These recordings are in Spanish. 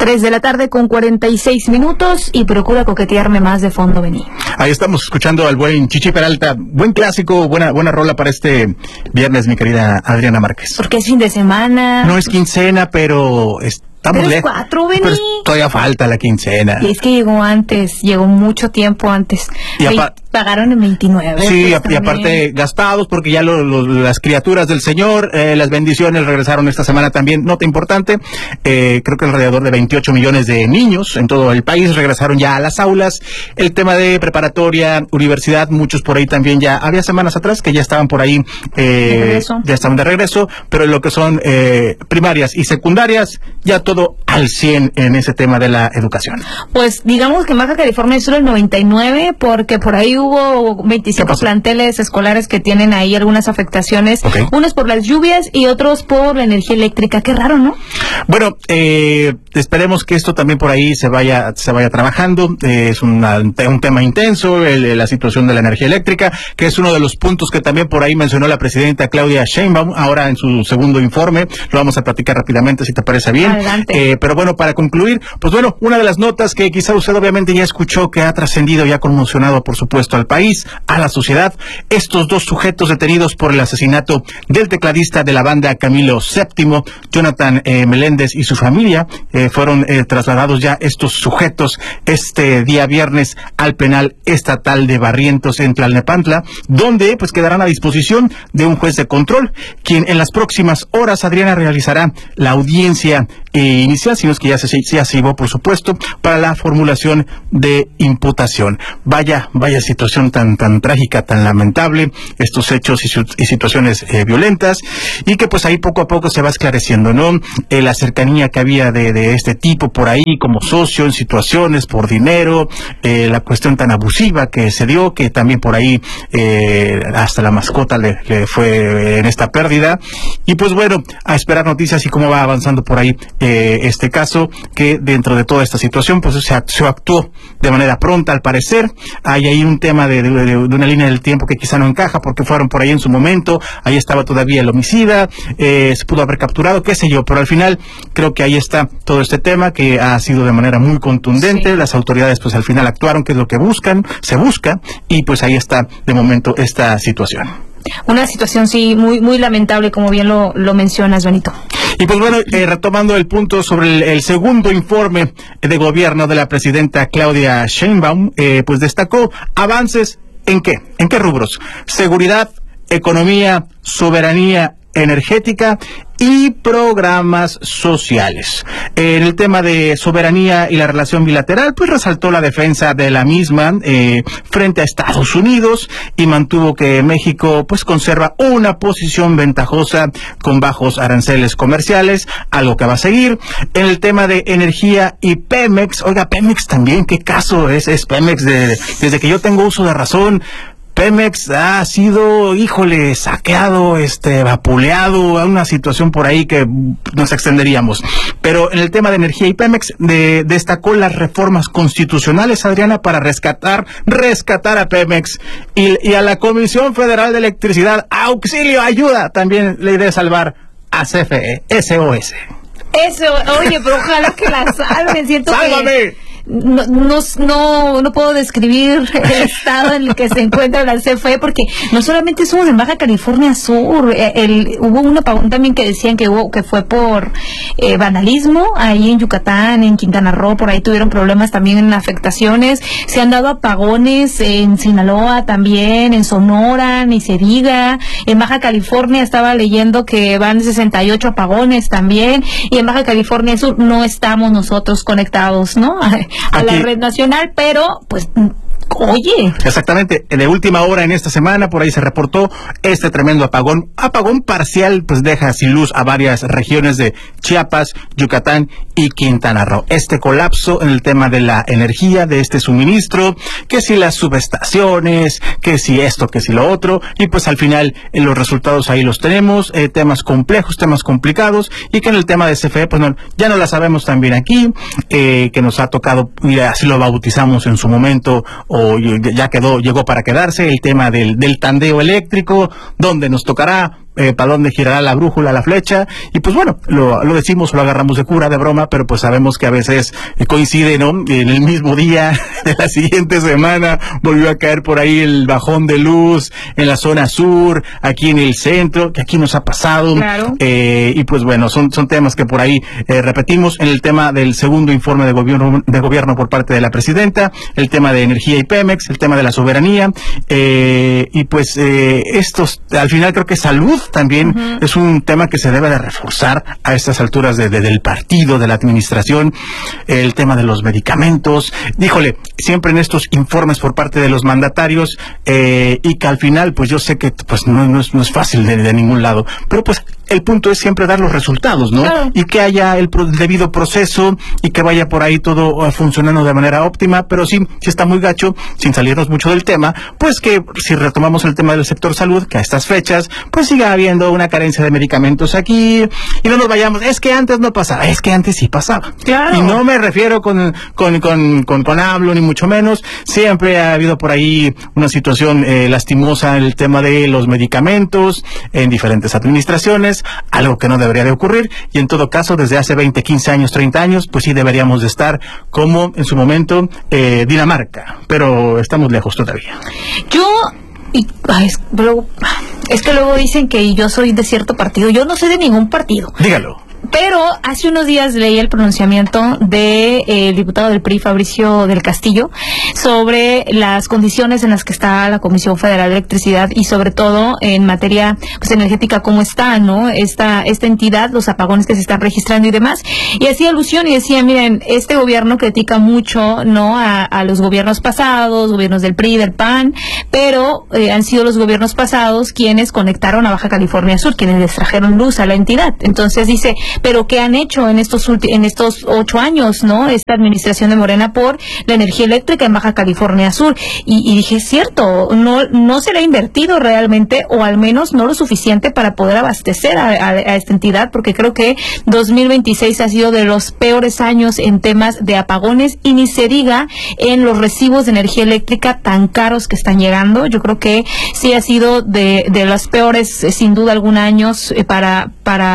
3 de la tarde con 46 minutos y procura coquetearme más de fondo, vení. Ahí estamos escuchando al buen Chichi Peralta. Buen clásico, buena rola para este viernes, mi querida Adriana Márquez. Porque es fin de semana. No es quincena, pero estamos lejos. 4, vení. Pero todavía falta la quincena. Y es que llegó mucho tiempo antes. Y pagaron en 29. Sí, y aparte gastados, porque ya las criaturas del Señor, las bendiciones regresaron esta semana también. Nota importante, creo que alrededor de 28 millones de niños en todo el país regresaron ya a las aulas. El tema de preparatoria, universidad, muchos por ahí también ya, había semanas atrás que ya estaban por ahí, ya estaban de regreso, pero en lo que son primarias y secundarias, ya todo al 100 en ese tema de la educación. Pues digamos que en Baja California es solo el 99, porque por ahí hubo 25 planteles escolares que tienen ahí algunas afectaciones, unos por las lluvias y otros por la energía eléctrica. Qué raro, ¿no? Bueno, esperemos que esto también por ahí se vaya trabajando. Es un tema intenso, la situación de la energía eléctrica, que es uno de los puntos que también por ahí mencionó la presidenta Claudia Sheinbaum, ahora en su segundo informe. Lo vamos a platicar rápidamente, si te parece bien. Adelante. Pero bueno, para concluir, pues bueno, una de las notas que quizá usted obviamente ya escuchó, que ha trascendido y ha conmocionado, por supuesto, al país, a la sociedad, estos dos sujetos detenidos por el asesinato del tecladista de la banda Camilo VII, Jonathan Meléndez, y su familia, fueron trasladados ya estos sujetos este día viernes al penal estatal de Barrientos en Tlalnepantla, donde pues quedarán a disposición de un juez de control, quien en las próximas horas, Adriana, realizará la audiencia inicial, si no es que ya se llevó, por supuesto, para la formulación de imputación. Vaya situación tan trágica, tan lamentable, estos hechos y situaciones violentas, y que pues ahí poco a poco se va esclareciendo, ¿no? La cercanía que había de este tipo por ahí como socio en situaciones por dinero, la cuestión tan abusiva que se dio, que también por ahí hasta la mascota le fue en esta pérdida. Y pues bueno, a esperar noticias y cómo va avanzando por ahí este caso, que dentro de toda esta situación pues se actuó de manera pronta, al parecer. Hay ahí un tema de una línea del tiempo que quizá no encaja, porque fueron por ahí en su momento, ahí estaba todavía el homicida, se pudo haber capturado, qué sé yo, pero al final creo que ahí está todo este tema, que ha sido de manera muy contundente. Sí. Las autoridades pues al final actuaron, que es lo que se busca, y pues ahí está de momento esta situación. Una situación, sí, muy lamentable, como bien lo mencionas, Benito. Y pues bueno, retomando el punto sobre el segundo informe de gobierno de la presidenta Claudia Sheinbaum, pues destacó avances ¿en qué? ¿En qué rubros? Seguridad, economía, soberanía energética y programas sociales. En el tema de soberanía y la relación bilateral, pues resaltó la defensa de la misma frente a Estados Unidos, y mantuvo que México pues conserva una posición ventajosa con bajos aranceles comerciales, algo que va a seguir. En el tema de energía y Pemex, oiga, Pemex también, ¿qué caso es Pemex? Desde que yo tengo uso de razón, Pemex ha sido, saqueado, vapuleado, a una situación por ahí que nos extenderíamos. Pero en el tema de energía y Pemex, destacó las reformas constitucionales, Adriana, para rescatar a Pemex y a la Comisión Federal de Electricidad. Auxilio, ayuda, también la idea de salvar a CFE, SOS. Eso, oye, pero ojalá que la salven, siento ¡sálvame! Que no puedo describir el estado en el que se encuentra la CFE, porque no solamente somos en Baja California Sur, hubo un apagón también que decían que fue por vandalismo ahí en Yucatán, en Quintana Roo, por ahí tuvieron problemas también en afectaciones. Se han dado apagones en Sinaloa también, en Sonora, ni se diga. En Baja California estaba leyendo que van 68 apagones también, y en Baja California Sur no estamos nosotros conectados, ¿no? A la red nacional, pero pues oye. Exactamente, de última hora en esta semana por ahí se reportó este tremendo apagón parcial, pues deja sin luz a varias regiones de Chiapas, Yucatán y Quintana Roo. Este colapso en el tema de la energía, de este suministro, que si las subestaciones, que si esto, que si lo otro, y pues al final los resultados ahí los tenemos, temas complejos, temas complicados, y que en el tema de CFE, pues no, ya no la sabemos también aquí, que nos ha tocado, mira, así lo bautizamos en su momento, llegó para quedarse, el tema del tandeo eléctrico, donde nos tocará para dónde girará la brújula, la flecha, y pues bueno, lo decimos, lo agarramos de cura, de broma, pero pues sabemos que a veces coincide, ¿no? En el mismo día de la siguiente semana volvió a caer por ahí el bajón de luz en la zona sur, aquí en el centro, que aquí nos ha pasado. Claro. Y pues bueno, son temas que por ahí repetimos en el tema del segundo informe de gobierno por parte de la presidenta, el tema de energía y Pemex, el tema de la soberanía, y pues estos, al final creo que salud también es un tema que se debe de reforzar a estas alturas del partido, de la administración, el tema de los medicamentos, híjole, siempre en estos informes por parte de los mandatarios, y que al final, pues yo sé que pues no es fácil de ningún lado, pero pues el punto es siempre dar los resultados, ¿no? Claro. Y que haya el debido proceso y que vaya por ahí todo funcionando de manera óptima, pero sí está muy gacho, sin salirnos mucho del tema, pues que si retomamos el tema del sector salud, que a estas fechas, pues siga habiendo una carencia de medicamentos aquí, y no nos vayamos, es que antes no pasaba, es que antes sí pasaba. Claro. Y no me refiero con hablo, ni mucho menos, siempre ha habido por ahí una situación lastimosa en el tema de los medicamentos, en diferentes administraciones, algo que no debería de ocurrir, y en todo caso, desde hace 20, 15 años, 30 años, pues sí deberíamos de estar como en su momento Dinamarca, pero estamos lejos todavía. Es que luego dicen que yo soy de cierto partido. Yo no soy de ningún partido. Dígalo. Pero hace unos días leí el pronunciamiento del diputado del PRI, Fabricio del Castillo, sobre las condiciones en las que está la Comisión Federal de Electricidad y sobre todo en materia pues energética, cómo está, ¿no? Esta entidad, los apagones que se están registrando y demás. Y hacía alusión y decía, miren, este gobierno critica mucho, ¿no? A los gobiernos pasados, gobiernos del PRI, del PAN, pero han sido los gobiernos pasados quienes conectaron a Baja California Sur, quienes les trajeron luz a la entidad. Entonces dice, pero ¿qué han hecho en estos 8 años, no? Esta administración de Morena por la energía eléctrica en Baja California Sur. Y dije, es cierto, no se le ha invertido realmente, o al menos no lo suficiente para poder abastecer a esta entidad, porque creo que 2026 ha sido de los peores años en temas de apagones, y ni se diga en los recibos de energía eléctrica tan caros que están llegando. Yo creo que sí ha sido de los peores, sin duda alguna, años para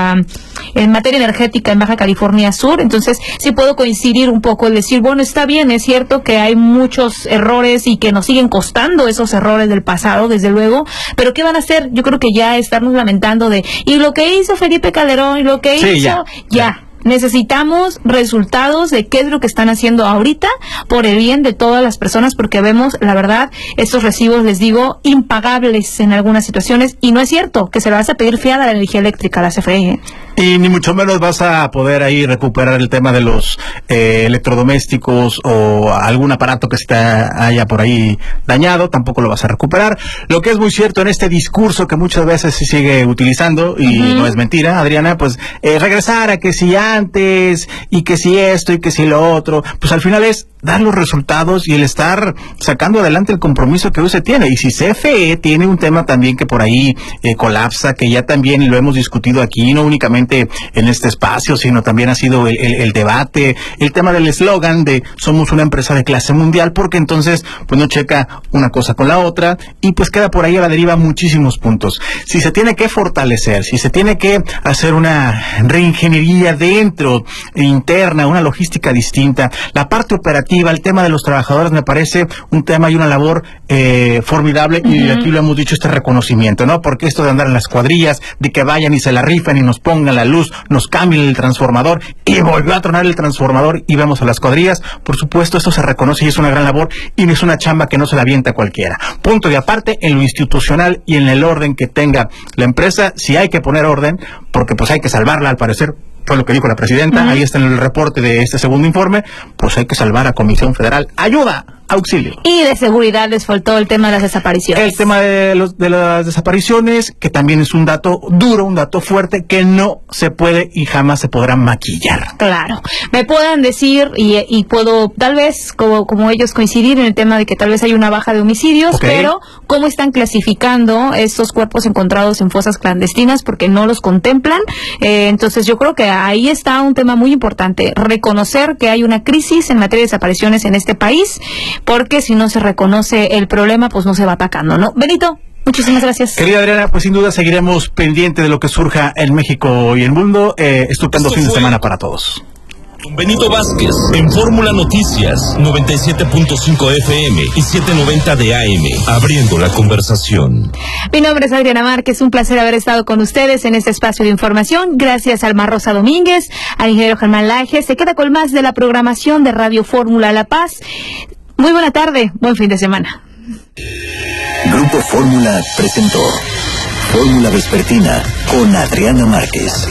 en materia energética en Baja California Sur. Entonces sí puedo coincidir un poco, el decir, bueno, está bien, es cierto que hay muchos errores y que nos siguen costando esos errores del pasado, desde luego, pero ¿qué van a hacer? Yo creo que ya estarnos lamentando y lo que hizo Felipe Calderón y lo que hizo, ya. Necesitamos resultados de qué es lo que están haciendo ahorita por el bien de todas las personas, porque vemos, la verdad, estos recibos, les digo, impagables en algunas situaciones, y no es cierto que se le vas a pedir fiada a la energía eléctrica a la CFE. Y ni mucho menos vas a poder ahí recuperar el tema de los electrodomésticos o algún aparato que se te haya por ahí dañado, tampoco lo vas a recuperar. Lo que es muy cierto en este discurso que muchas veces se sigue utilizando, y no es mentira, Adriana, pues regresar a que si antes, y que si esto, y que si lo otro, pues al final es dar los resultados y el estar sacando adelante el compromiso que hoy se tiene. Y si CFE tiene un tema también que por ahí colapsa, que ya también lo hemos discutido aquí, no únicamente en este espacio, sino también ha sido el debate, el tema del eslogan de somos una empresa de clase mundial, porque entonces pues no checa una cosa con la otra, y pues queda por ahí a la deriva muchísimos puntos. Si se tiene que fortalecer, si se tiene que hacer una reingeniería dentro, interna, una logística distinta, la parte operativa, el tema de los trabajadores me parece un tema y una labor formidable, y aquí lo hemos dicho, este reconocimiento, ¿no? Porque esto de andar en las cuadrillas, de que vayan y se la rifen y nos pongan la luz, nos cambien el transformador, y volvió a tronar el transformador y vemos a las cuadrillas, por supuesto esto se reconoce y es una gran labor, y es una chamba que no se la avienta cualquiera. Punto y aparte, en lo institucional y en el orden que tenga la empresa, si hay que poner orden, porque pues hay que salvarla, al parecer fue lo que dijo la presidenta, ahí está en el reporte de este segundo informe, pues hay que salvar a Comisión Federal. ¡Ayuda! Auxilio. Y de seguridad les faltó el tema de las desapariciones. El tema de las desapariciones, que también es un dato duro, un dato fuerte, que no se puede y jamás se podrá maquillar. Claro. Me puedan decir, y puedo tal vez, como ellos, coincidir en el tema de que tal vez hay una baja de homicidios, pero ¿cómo están clasificando estos cuerpos encontrados en fosas clandestinas? Porque no los contemplan. Entonces yo creo que ahí está un tema muy importante, reconocer que hay una crisis en materia de desapariciones en este país, porque si no se reconoce el problema, pues no se va atacando, ¿no? Benito. Muchísimas gracias. Querida Adriana, pues sin duda seguiremos pendiente de lo que surja en México y el mundo. Estupendo fin de semana para todos. Benito Vázquez, en Fórmula Noticias, 97.5 FM y 790 de AM, abriendo la conversación. Mi nombre es Adriana Márquez, un placer haber estado con ustedes en este espacio de información. Gracias a Alma Rosa Domínguez, al ingeniero Germán Laje. Se queda con más de la programación de Radio Fórmula La Paz. Muy buena tarde, buen fin de semana. Grupo Fórmula presentó Fórmula Vespertina con Adriana Márquez.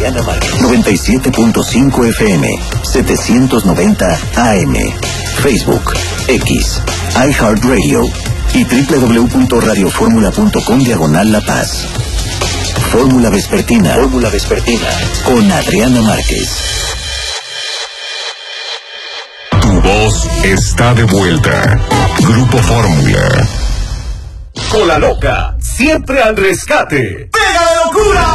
97.5 FM, 790 AM, Facebook, X, iHeartRadio y www.radioformula.com/La Paz. Fórmula Vespertina con Adriana Márquez. Tu voz está de vuelta. Grupo Fórmula. Cola Loca, siempre al rescate. ¡Pega de locura!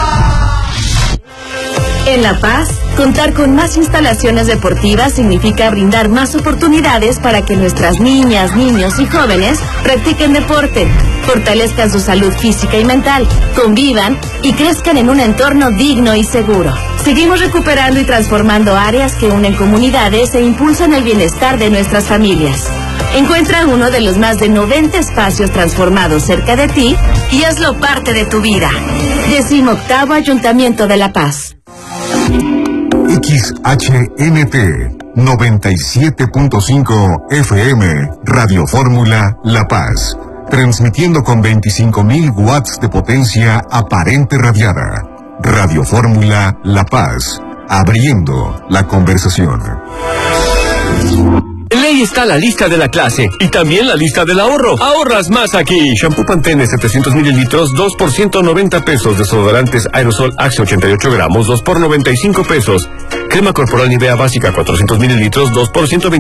En La Paz, contar con más instalaciones deportivas significa brindar más oportunidades para que nuestras niñas, niños y jóvenes practiquen deporte, fortalezcan su salud física y mental, convivan y crezcan en un entorno digno y seguro. Seguimos recuperando y transformando áreas que unen comunidades e impulsan el bienestar de nuestras familias. Encuentra uno de los más de 90 espacios transformados cerca de ti y hazlo parte de tu vida. 18º Ayuntamiento de La Paz. XHNT 97.5 FM, Radio Fórmula La Paz. Transmitiendo con 25.000 watts de potencia aparente radiada. Radio Fórmula La Paz. Abriendo la conversación. En ley está la lista de la clase y también la lista del ahorro. Ahorras más aquí. Shampoo Pantene 700 mililitros, 2 por 190 pesos. Desodorantes Aerosol Axe 88 gramos, 2 por 95 pesos. Crema corporal Nivea básica 400 mililitros, 2 por 120